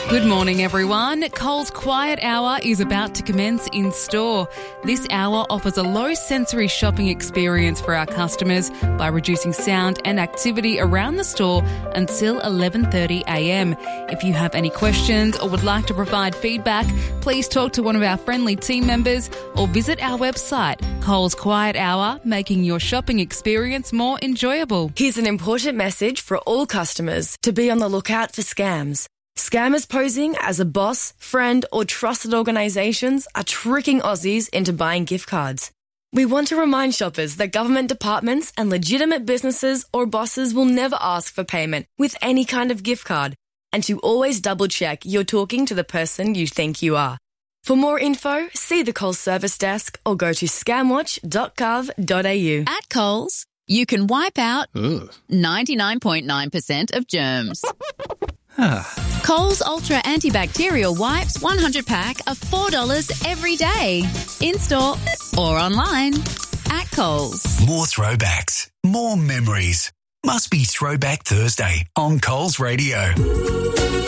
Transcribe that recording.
Good morning, everyone. Coles Quiet Hour is about to commence in store. This hour offers a low-sensory shopping experience for our customers by reducing sound and activity around the store until 11:30am. If you have any questions or would like to provide feedback, please talk to one of our friendly team members or visit our website, Coles Quiet Hour, making your shopping experience more enjoyable. Here's an important message for all customers to be on the lookout for scams. Scammers posing as a boss, friend or trusted organisations are tricking Aussies into buying gift cards. We want to remind shoppers that government departments and legitimate businesses or bosses will never ask for payment with any kind of gift card, and to always double-check you're talking to the person you think you are. For more info, see the Coles service desk or go to scamwatch.gov.au. At Coles, you can wipe out 99.9% of germs. Coles Ultra Antibacterial Wipes 100 pack are $4 every day. In-store or online. At Coles. More throwbacks, more memories. Must be Throwback Thursday on Coles Radio.